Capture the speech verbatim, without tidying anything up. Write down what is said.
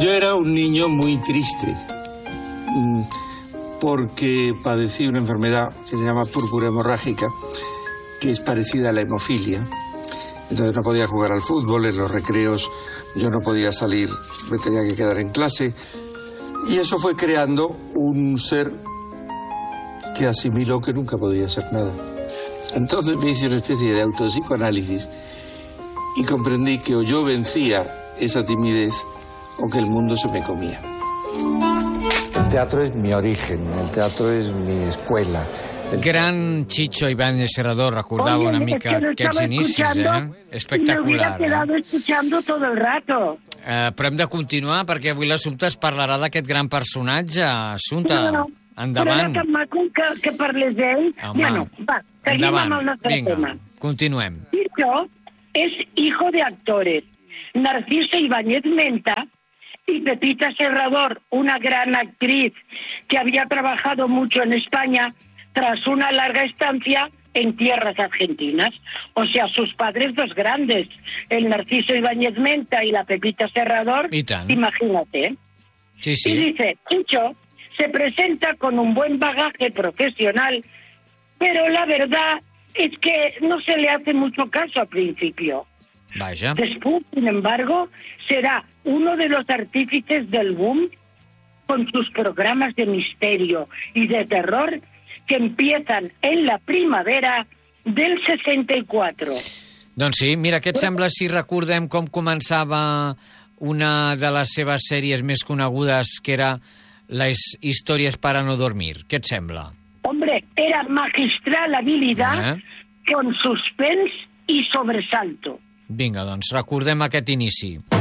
Yo era un niño muy triste porque padecí una enfermedad que se llama púrpura hemorrágica, que es parecida a la hemofilia. Entonces no podía jugar al fútbol, en los recreos yo no podía salir, me tenía que quedar en clase. Y eso fue creando un ser que asimiló que nunca podría ser nada. Entonces me hice una especie de autopsicoanálisis y comprendí que o yo vencía esa timidez o que el mundo se me comía. El teatro es mi origen, el teatro es mi escuela. El gran Chicho Ibáñez Serrador recordava Oye, una mica es que aquests inicis, eh? Espectacular. Me hubiera quedado eh? escuchando todo el rato. Eh, però hem de continuar, perquè avui l'Assumpta es parlarà d'aquest gran personatge. Assumpta, no, endavant. Però era tan maco que, que parles d'ell. Bueno, va, seguim endavant. amb el nostre Vinga, tema. Continuem. Chicho es hijo de actores. Narciso Ibáñez Menta y Pepita Serrador, una gran actriz que había trabajado mucho en España tras una larga estancia en tierras argentinas. O sea, sus padres dos grandes, el Narciso Ibáñez Menta y la Pepita Serrador, imagínate. Sí, sí. Y dice, Chicho se presenta con un buen bagaje profesional, pero la verdad es que no se le hace mucho caso al principio. Vaya. Después, sin embargo, será uno de los artífices del boom con sus programas de misterio y de terror que empiezan en la primavera del seixanta-quatre. Doncs sí, mira, què et sembla si recordem com començava una de les seves sèries més conegudes, que era Les historias para no dormir? Què et sembla? Hombre, era magistral habilidad eh? con suspens y sobresalto. Vinga, doncs recordem aquest inici.